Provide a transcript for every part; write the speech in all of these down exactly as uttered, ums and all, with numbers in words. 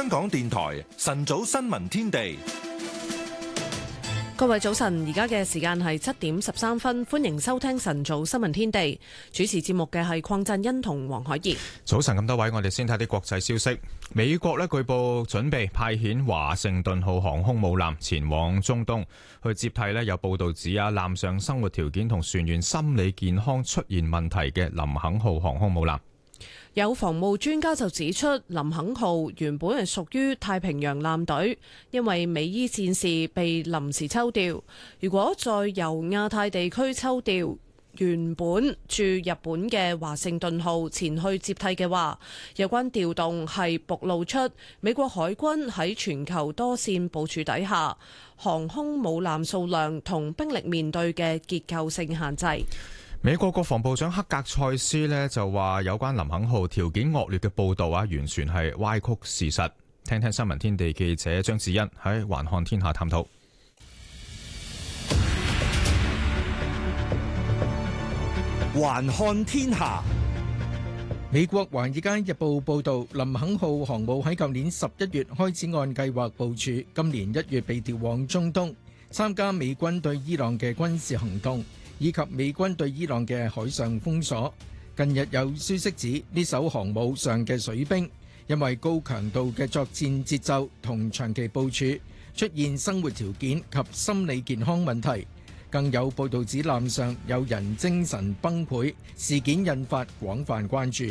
香港電台晨早新聞天地， 各位早晨，而家嘅時間係七點十三分，歡迎收聽晨早新聞天地。主持節目嘅係鄺振欣同黃海怡。 早晨咁多位，我哋先睇啲國際消息。美國呢據報準備派遣華盛頓號航空母艦前往中東，去接替呢有報道指啊艦上生活條件同船員心理健康出現問題嘅林肯號航空母艦。 有防務專家就指出，林肯號原本係屬於太平洋艦隊，因為美伊戰事被臨時抽調。如果再由亞太地區抽調原本駐日本嘅華盛頓號前去接替嘅話，有關調動係暴露出美國海軍喺全球多線部署底下，航空母艦數量同兵力面對嘅結構性限制。 美國國防部長克格塞斯呢就話，有關林肯號條件惡劣嘅報道啊，完全係歪曲事實。聽聽新聞天地記者張子欣喺環看天下探討。 環看天下，美國《華爾街日報》報道，林肯號航母喺舊年十一月開始按計劃部署，今年一月被調往中東，參加美軍對伊朗嘅軍事行動，以及美軍對伊朗嘅海上封鎖。近日有消息指，呢艘航母上嘅水兵因為高強度嘅作戰節奏同長期部署，出現生活條件及心理健康問題。更有報道指艦上有人精神崩潰，事件引發廣泛關注。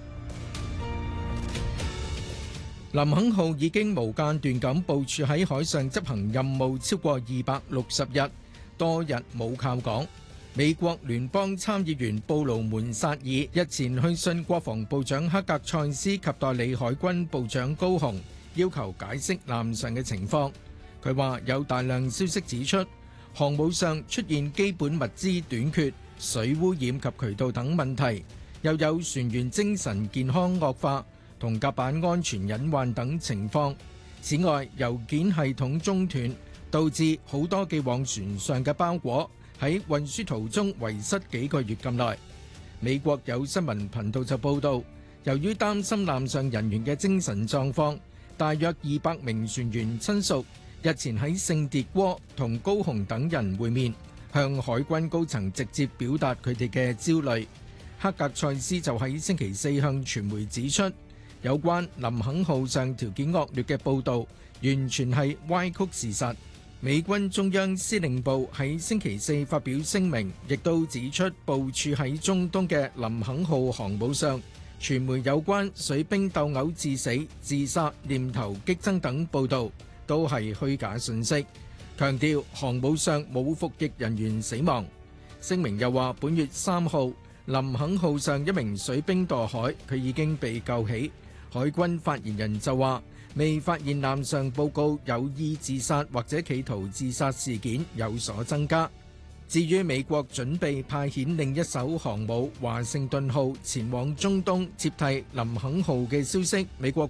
林肯號已經無間斷咁部署喺海上執行任務超過二百六十日，多日冇靠港。美國聯邦參議員布魯門薩爾日前去信國防部長克格塞斯及代理海軍部長高雄，要求解釋艦上嘅情況。佢話有大量消息指出，航母上出現基本物資短缺、水污染及渠道等問題，又有船員精神健康惡化同甲板安全隱患等情況。此外，郵件系統中斷，導致好多寄往船上嘅包裹喺運輸途中遺失幾個月咁耐。美國有新聞頻道就報道，由於擔心艦上人員嘅精神狀況，大約二百名船員親屬日前喺聖迭戈同高雄等人會面，向海軍高層直接表達佢哋嘅焦慮。克格塞斯就喺星期四向傳媒指出，有關林肯號上條件惡劣嘅報導完全係歪曲事實。美軍中央司令部喺星期四發表聲明，亦都指出部署喺中東嘅林肯號航母上，傳媒有關水兵鬥毆致死、自殺、念頭激增等報導都係虛假信息，強調航母上冇服役人員死亡。聲明又話，本月三號林肯號上一名水兵墮海，佢已經被救起。海軍發言人就話，未發現艦上報告有意自殺或者企圖自殺事件有所增加。至於美國準備派遣另一艘航母華盛頓號前往中東接替林肯號嘅消息，美國